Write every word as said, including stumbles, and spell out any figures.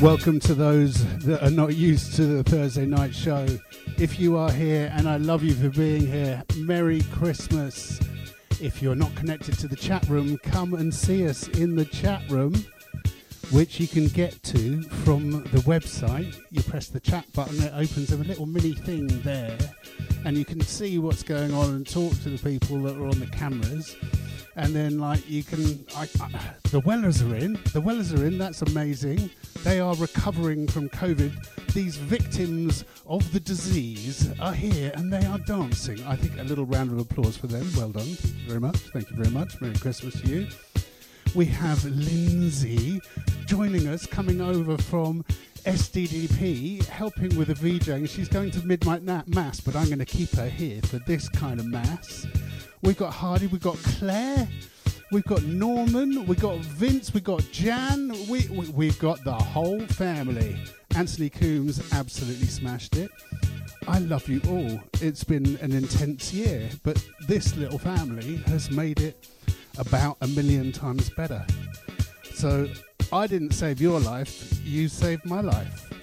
Welcome to those that are not used to the Thursday night show. If you are here, and I love you for being here, Merry Christmas. If you're not connected to the chat room, come and see us in the chat room, which you can get to from the website. You press the chat button, it opens a little mini thing there, and you can see what's going on and talk to the people that are on the cameras. And then, like, you can... I, I, the Wellers are in. The Wellers are in. That's amazing. They are recovering from COVID. These victims of the disease are here, and they are dancing. I think a little round of applause for them. Well done. Thank you very much. Thank you very much. Merry Christmas to you. We have Lindsay joining us, coming over from S D D P, helping with the VJing. She's going to Midnight Nat Mass, but I'm going to keep her here for this kind of mass. We've got Hardy, we've got Claire, we've got Norman, we've got Vince, we've got Jan, we, we, we've got the whole family. Anthony Coombs absolutely smashed it. I love you all. It's been an intense year, but this little family has made it about a million times better. So I didn't save your life, you saved my life.